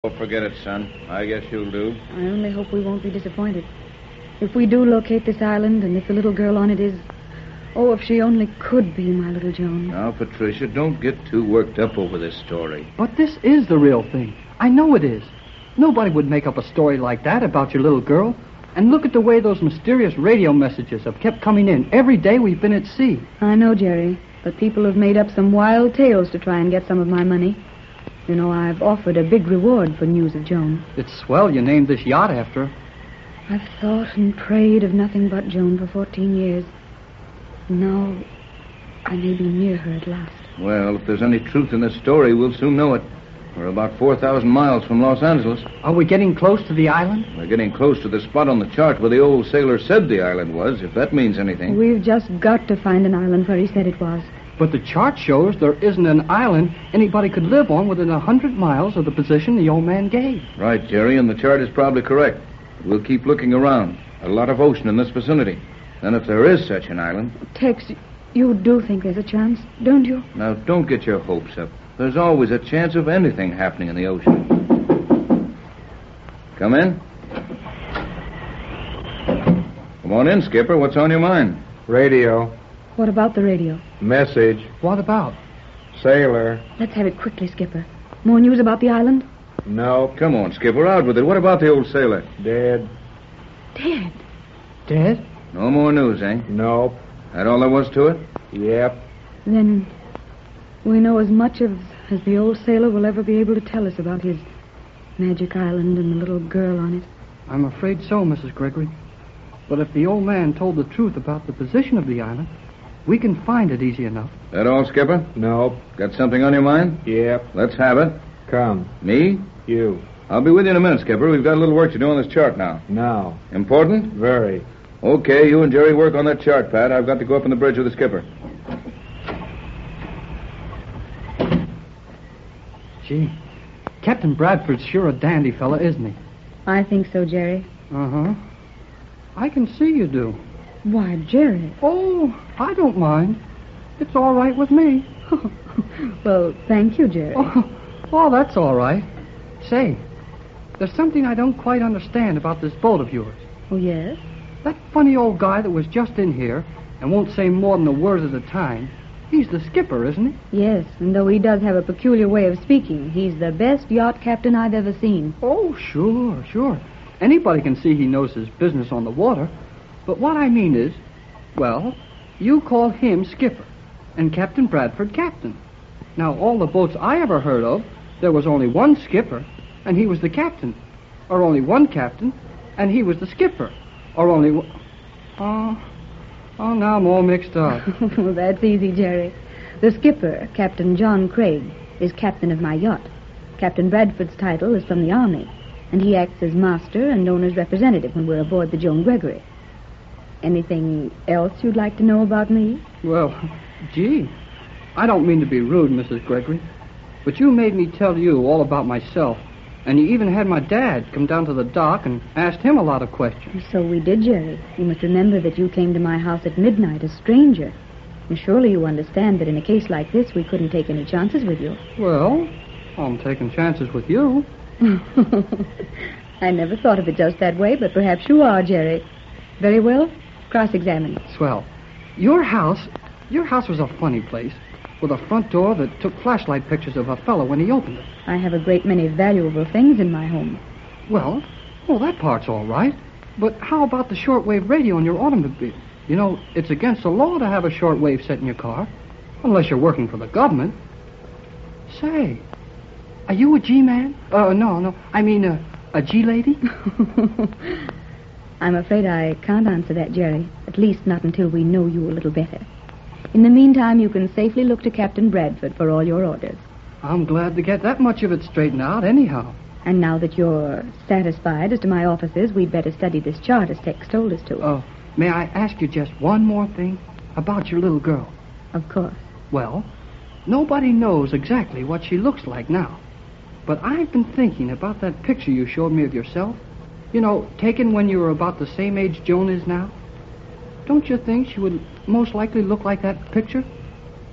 Oh, forget it, son. I guess you'll do. I only hope we won't be disappointed. If we do locate this island, and if the little girl on it is... Oh, if she only could be my little Joan. Now, Patricia, don't get too worked up over this story. But this is the real thing. I know it is. Nobody would make up a story like that about your little girl. And look at the way those mysterious radio messages have kept coming in every day we've been at sea. I know, Jerry, but people have made up some wild tales to try and get some of my money. You know, I've offered a big reward for news of Joan. It's swell you named this yacht after her. I've thought and prayed of nothing but Joan for 14 years. Now, I may be near her at last. Well, if there's any truth in this story, we'll soon know it. We're about 4,000 miles from Los Angeles. Are we getting close to the island? We're getting close to the spot on the chart where the old sailor said the island was, if that means anything. We've just got to find an island where he said it was. But the chart shows there isn't an island anybody could live on within 100 miles of the position the old man gave. Right, Jerry, and the chart is probably correct. We'll keep looking around. A lot of ocean in this vicinity. And if there is such an island... Tex, you do think there's a chance, don't you? Now, don't get your hopes up. There's always a chance of anything happening in the ocean. Come in. Come on in, Skipper. What's on your mind? Radio. What about the radio? Message. What about? Sailor. Let's have it quickly, Skipper. More news about the island? Nope. Come on, Skipper, out with it. What about the old sailor? Dead. Dead? Dead? No more news, eh? Nope. That all there was to it? Yep. Then we know as much as the old sailor will ever be able to tell us about his magic island and the little girl on it. I'm afraid so, Mrs. Gregory. But if the old man told the truth about the position of the island, we can find it easy enough. That all, Skipper? Nope. Got something on your mind? Yep. Let's have it. Come. Me? You. I'll be with you in a minute, Skipper. We've got a little work to do on this chart now. Now. Important? Very. Okay, you and Jerry work on that chart, Pat. I've got to go up on the bridge with the skipper. Gee, Captain Bradford's sure a dandy fella, isn't he? I think so, Jerry. Uh-huh. I can see you do. Why, Jerry. Oh, I don't mind. It's all right with me. Well, thank you, Jerry. Oh, that's all right. Say, there's something I don't quite understand about this boat of yours. Oh, yes? That funny old guy that was just in here and won't say more than a word at a time, he's the skipper, isn't he? Yes, and though he does have a peculiar way of speaking, he's the best yacht captain I've ever seen. Oh, sure. Anybody can see he knows his business on the water. But what I mean is, well, you call him skipper and Captain Bradford captain. Now, all the boats I ever heard of, there was only one skipper, and he was the captain. Or only one captain, and he was the skipper. Or only one... Oh, now I'm all mixed up. That's easy, Jerry. The skipper, Captain John Craig, is captain of my yacht. Captain Bradford's title is from the Army, and he acts as master and owner's representative when we're aboard the Joan Gregory. Anything else you'd like to know about me? Well, gee, I don't mean to be rude, Mrs. Gregory, but you made me tell you all about myself, and you even had my dad come down to the dock and asked him a lot of questions. So we did, Jerry. You must remember that you came to my house at midnight, a stranger. And surely you understand that in a case like this, we couldn't take any chances with you. Well, I'm taking chances with you. I never thought of it just that way, but perhaps you are, Jerry. Very well. Cross-examine. Swell. Your house was a funny place, with a front door that took flashlight pictures of a fellow when he opened it. I have a great many valuable things in my home. Well, that part's all right. But how about the shortwave radio in your automobile? You know, it's against the law to have a shortwave set in your car, unless you're working for the government. Say, are you a G-man? No, I mean a G-lady? I'm afraid I can't answer that, Jerry. At least not until we know you a little better. In the meantime, you can safely look to Captain Bradford for all your orders. I'm glad to get that much of it straightened out anyhow. And now that you're satisfied as to my offices, we'd better study this chart as Tex told us to. May I ask you just one more thing about your little girl? Of course. Well, nobody knows exactly what she looks like now. But I've been thinking about that picture you showed me of yourself. You know, taken when you were about the same age Joan is now. Don't you think she would most likely look like that picture?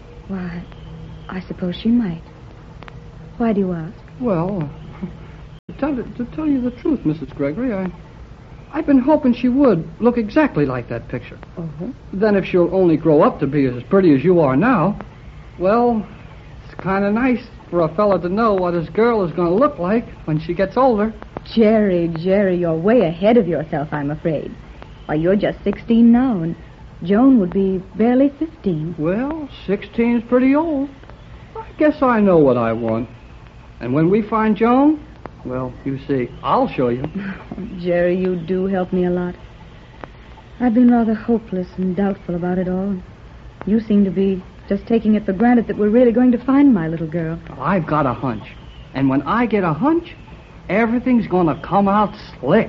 Why, I suppose she might. Why do you ask? Well, to tell you the truth, Mrs. Gregory, I've been hoping she would look exactly like that picture. Uh-huh. Then if she'll only grow up to be as pretty as you are now, well, it's kind of nice for a fella to know what his girl is going to look like when she gets older. Jerry, you're way ahead of yourself, I'm afraid. Why, you're just 16 now, and Joan would be barely 15. Well, 16's pretty old. I guess I know what I want. And when we find Joan, well, you see, I'll show you. Jerry, you do help me a lot. I've been rather hopeless and doubtful about it all. You seem to be just taking it for granted that we're really going to find my little girl. I've got a hunch. And when I get a hunch, everything's going to come out slick.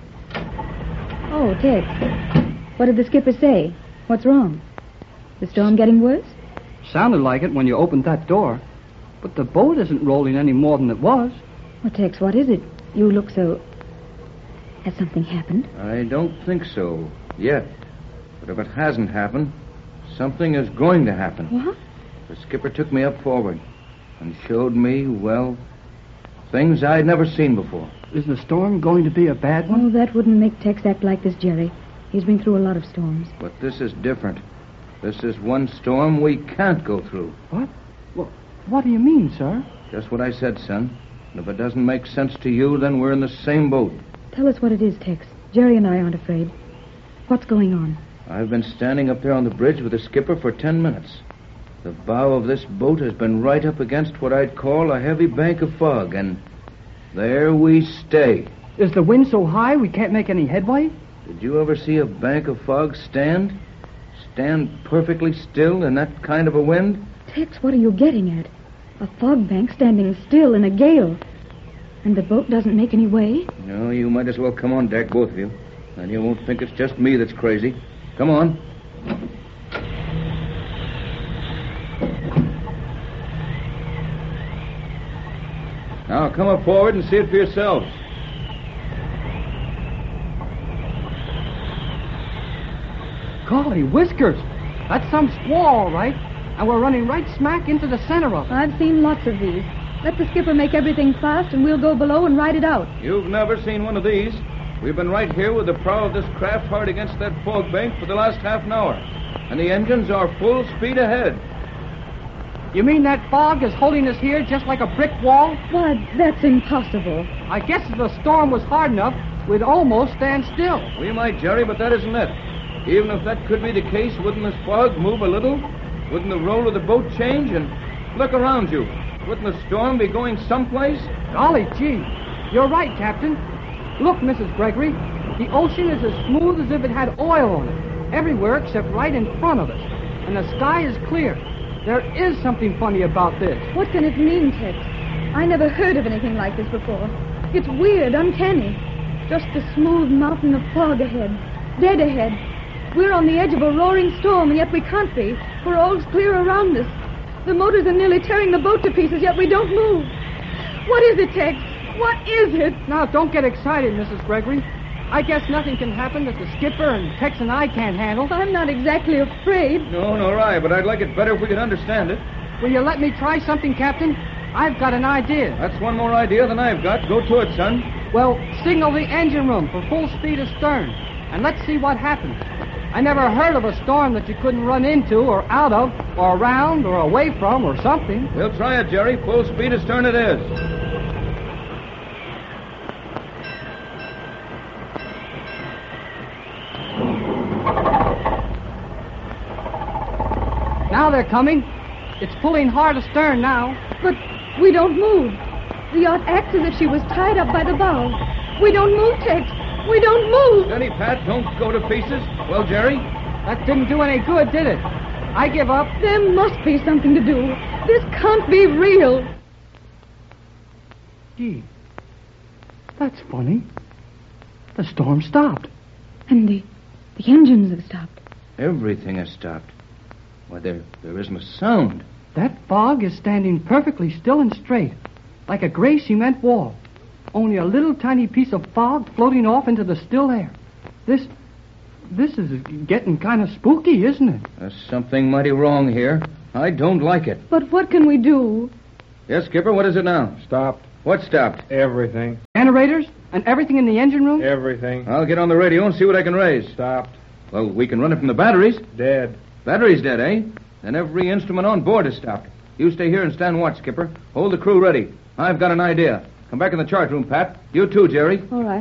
Oh, Tex. What did the skipper say? What's wrong? The storm getting worse? Sounded like it when you opened that door. But the boat isn't rolling any more than it was. Well, Tex, what is it? You look so... Has something happened? I don't think so yet. But if it hasn't happened, something is going to happen. What? The skipper took me up forward and showed me, well, things I'd never seen before. Is the storm going to be a bad one? Oh, that wouldn't make Tex act like this, Jerry. He's been through a lot of storms. But this is different. This is one storm we can't go through. What? Well, what do you mean, sir? Just what I said, son. And if it doesn't make sense to you, then we're in the same boat. Tell us what it is, Tex. Jerry and I aren't afraid. What's going on? I've been standing up there on the bridge with the skipper for 10 minutes. The bow of this boat has been right up against what I'd call a heavy bank of fog, and there we stay. Is the wind so high we can't make any headway? Did you ever see a bank of fog stand? Stand perfectly still in that kind of a wind? Tex, what are you getting at? A fog bank standing still in a gale. And the boat doesn't make any way? No, you might as well come on deck, both of you. Then you won't think it's just me that's crazy. Come on. Now, come up forward and see it for yourselves. Golly whiskers! That's some squall, all right. And we're running right smack into the center of it. I've seen lots of these. Let the skipper make everything fast, and we'll go below and ride it out. You've never seen one of these. We've been right here with the prow of this craft hard against that fog bank for the last half an hour. And the engines are full speed ahead. You mean that fog is holding us here just like a brick wall? Why, that's impossible. I guess if the storm was hard enough, we'd almost stand still. We might, Jerry, but that isn't it. Even if that could be the case, wouldn't this fog move a little? Wouldn't the roll of the boat change? And look around you. Wouldn't the storm be going someplace? Golly gee, you're right, Captain. Look, Mrs. Gregory, the ocean is as smooth as if it had oil on it, everywhere except right in front of us. And the sky is clear. There is something funny about this. What can it mean, Tex? I never heard of anything like this before. It's weird, uncanny. Just a smooth mountain of fog ahead. Dead ahead. We're on the edge of a roaring storm, and yet we can't be, for all's clear around us. The motors are nearly tearing the boat to pieces, yet we don't move. What is it, Tex? What is it? Now, don't get excited, Mrs. Gregory. I guess nothing can happen that the skipper and Tex and I can't handle. I'm not exactly afraid. No, nor I, but I'd like it better if we could understand it. Will you let me try something, Captain? I've got an idea. That's one more idea than I've got. Go to it, son. Well, signal the engine room for full speed astern, and let's see what happens. I never heard of a storm that you couldn't run into or out of or around or away from or something. We'll try it, Jerry. Full speed astern it is. Now they're coming. It's pulling hard astern now. But we don't move. The yacht acts as if she was tied up by the bow. We don't move, Tex. We don't move. Steady, Pat. Don't go to pieces. Well, Jerry? That didn't do any good, did it? I give up. There must be something to do. This can't be real. Gee, that's funny. The storm stopped. And the engines have stopped. Everything has stopped. Why, there isn't a sound. That fog is standing perfectly still and straight, like a gray cement wall. Only a little tiny piece of fog floating off into the still air. This is getting kind of spooky, isn't it? There's something mighty wrong here. I don't like it. But what can we do? Yes, Skipper, what is it now? Stopped. What stopped? Everything. Generators and everything in the engine room? Everything. I'll get on the radio and see what I can raise. Stopped. Well, we can run it from the batteries. Dead. Battery's dead, eh? Then every instrument on board is stopped. You stay here and stand watch, Skipper. Hold the crew ready. I've got an idea. Come back in the chart room, Pat. You too, Jerry. All right.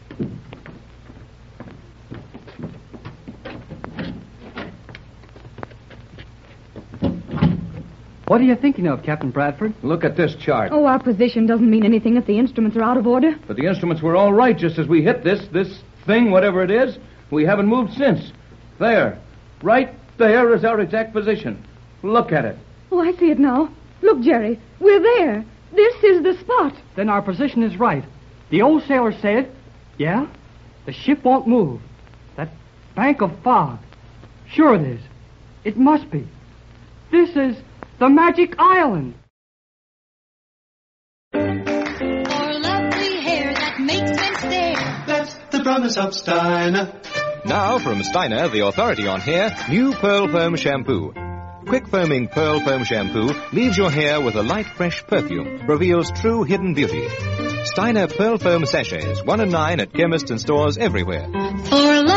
What are you thinking of, Captain Bradford? Look at this chart. Oh, our position doesn't mean anything if the instruments are out of order. But the instruments were all right just as we hit this thing, whatever it is. We haven't moved since. There. Right there is our exact position. Look at it. Oh, I see it now. Look, Jerry, we're there. This is the spot. Then our position is right. The old sailor said, yeah, the ship won't move. That bank of fog. Sure it is. It must be. This is the Magic Island. For lovely hair that makes men stare. That's the promise of Steiner. Now from Steiner, the authority on hair, new Pearl Foam Shampoo. Quick foaming Pearl Foam Shampoo leaves your hair with a light, fresh perfume, reveals true hidden beauty. Steiner Pearl Foam Sachets, 1 and 9 at chemists and stores everywhere. For